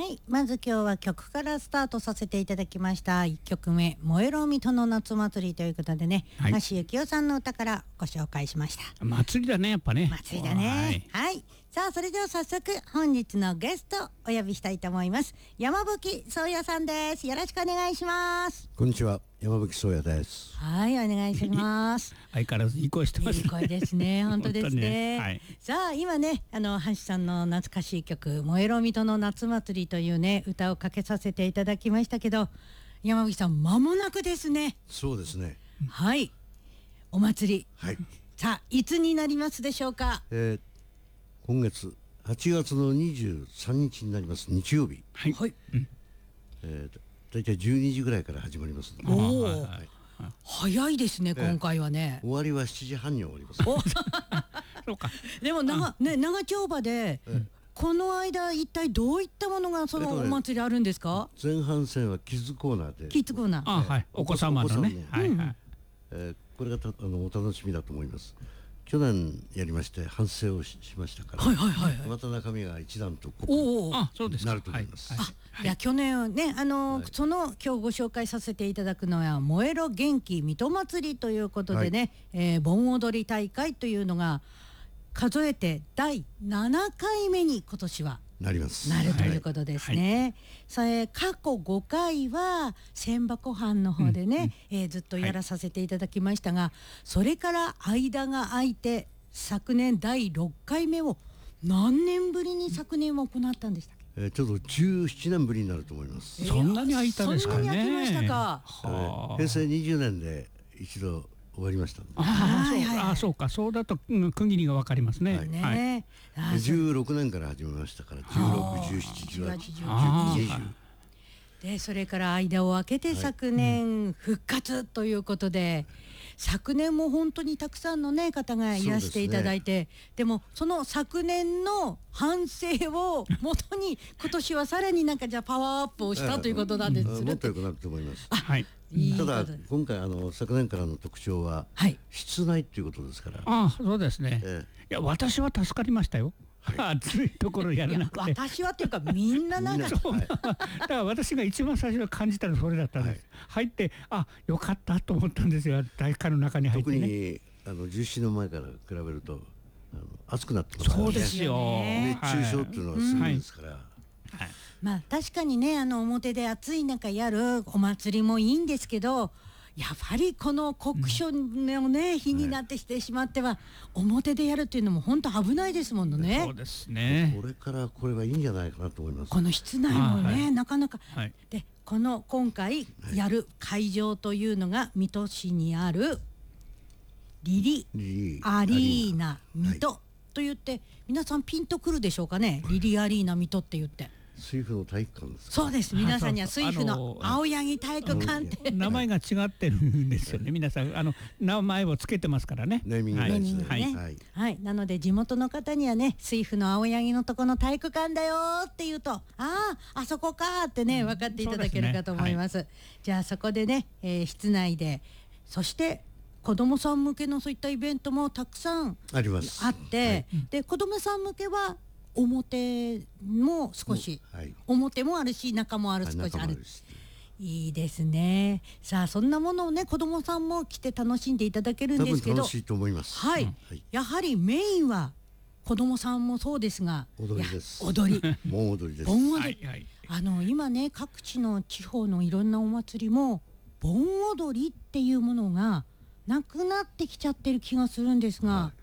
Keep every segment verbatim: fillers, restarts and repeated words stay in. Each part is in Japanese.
、まず今日は曲からスタートさせていただきました。いっきょくめ、燃えろ水戸の夏祭りということでね、 はい、 橋幸夫さんの歌からご紹介しました。 祭りだね、やっぱね。 祭りだね。はい、はい、さあそれでは早速本日のゲストお呼びしたいと思います。山吹宗也さんです。よろしくお願いします。 こんにちは、山吹宗也です。 はい、お願いします。 相変わらずいい声してますね。 いい声ですね。本当ですね。 ね、はい、 さあ今ね、あの橋さんの懐かしい曲、燃えろ水戸の夏祭りというね歌をかけさせていただきましたけど、山吹さん間もなくですね。 そうですね。 はい。お祭り。 はい。 さあいつになりますでしょうか。 えー、今月はちがつのにじゅうさんにちになります日曜日。 はい。はい、うん、 えー、だいたいじゅうにじぐらいから始まりますので。 おお、はいはい、早いですね、えー、今回はね。 終わりはしちじはんに終わります。 そうか。 でも長、ね、長丁場で、えー、この間一体どういったものがそのお祭りあるんですか。 えーね、前半戦はキッズコーナーで。 キッズコーナー。 あ、はい。お子様のね。はいはい。 えー、これがたあのお楽しみだと思います。去年やりまして反省を し, しましたから、 はいはいはいはい、 また中身が一段と濃くなると思います。 あ、いや去年はね、あのーはい、その今日ご紹介させていただくのは燃えろ元気水戸祭りということでね、はい、えー、盆踊り大会というのが数えてだいななかいめに今年はなりますなるということですね。はいはい、それ過去ごかいは千箱藩の方でね、うんうん、えー、ずっとやらさせていただきましたが、はい、それから間が空いて昨年だいろっかいめを何年ぶりに昨年は行ったんでしたっけ。 えー、ちょっとじゅうななねんぶりになると思います。 えー、そんなに空いたんですかね。 そんなに空きましたか。 えー、へいせいにじゅうねんで一度終わりました。 ああ、そうか、そうだと、うん、区切りが分かりますね。はいね、 はい、じゅうろくねんから始めましたから、じゅうろく、じゅうなな、じゅうはち、じゅうきゅう、にじゅうでそれから間を空けて昨年復活ということで、はい、うん、昨年も本当にたくさんの、ね、方がいらしていただいて、 で,、ね、でもその昨年の反省をもとに今年はさらになんかじゃあパワーアップをしたということなんです。 もっと良くなると思います。 あ、はい、いいただ今回あの昨年からの特徴は、はい、室内ということですから。 ああ、そうですね、えー、いや私は助かりましたよ。はい、暑いところやらなくて。 私はっていうかみんななんかそう、はい、だから私が一番最初に感じたのはそれだったんです。はい、入ってあよかったと思ったんですよ。体育館の中に入ってね。 特にあのじゅうななねんまえから比べるとあの暑くなってますからね。 そうですよ。 熱中症っていうのはすごいですから。はい、 はい、まあ確かにね、あの表で暑い中やるお祭りもいいんですけど、やっぱりこの酷暑のね、うん、日になってしてしまっては、はい、表でやるっていうのも本当危ないですもんね。 そうですね。 これからこれはいいんじゃないかなと思います。 この室内もね、はい、なかなか、 はい、 でこの今回やる会場というのが水戸市にあるリリアリーナ水戸と言って、はい、皆さんピンとくるでしょうかね。リリアリーナ水戸って言って水府の体育館ですか。 そうです。皆さんには水府の青柳体育館って名前が違ってるんですよね。皆さんあの名前をつけてますからね。 ネーミングですね。 はい、はいはい、なので地元の方にはね、水府の青柳のとこの体育館だよって言うと、あああそこかってね分かっていただけるかと思います。うん、すね、はい、じゃあそこでね、えー、室内で、そして子どもさん向けのそういったイベントもたくさんあります。あって、はい、で子どもさん向けは表も少し、はい、表もあるし中もある、少しある。いいですね。さあそんなものをね、子どもさんも来て楽しんでいただけるんですけど、 楽しいと思います。 はい、うん、やはりメインは子どもさんもそうですが、 踊りです。 踊り盆踊りです。 盆踊り、はいはい、あの今ね各地の地方のいろんなお祭りも盆踊りっていうものがなくなってきちゃってる気がするんですが、はい、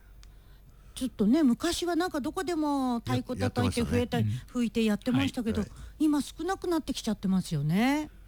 ちょっとね昔はなんかどこでも太鼓叩いて笛たり吹いてやってましたけど、はいはい、今少なくなってきちゃってますよね。